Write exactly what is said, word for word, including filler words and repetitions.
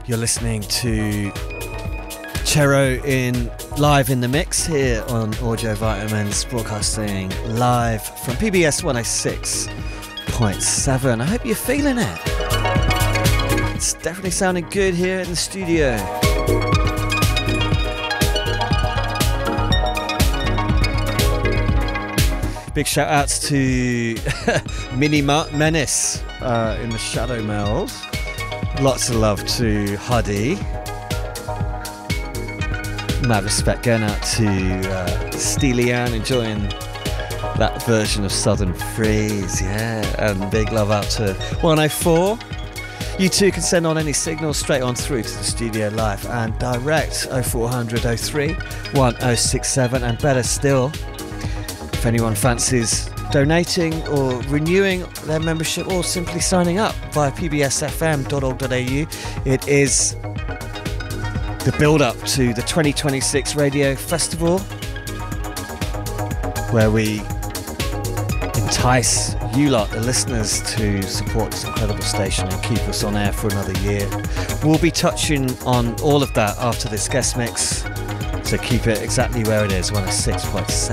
You're listening to Chero in live in the mix here on Audio Vitamins, broadcasting live from P B S one oh six point seven. I hope you're feeling it. It's definitely sounding good here in the studio. Big shout outs to Mini Menace uh, in the Shadow Meld. Lots of love to Huddy. Mad respect going out to uh, Steely Ann, enjoying that version of Southern Freeze, yeah. And big love out to one oh four. You too can send on any signals straight on through to the studio live and direct oh four hundred oh three one oh six seven. And better still, if anyone fancies donating or renewing their membership or simply signing up via p b s f m dot org dot a u, it is the build-up to the twenty twenty-six Radio Festival, where we entice you lot, the listeners, to support this incredible station and keep us on air for another year. We'll be touching on all of that after this guest mix, so keep it exactly where it is, one oh six point seven.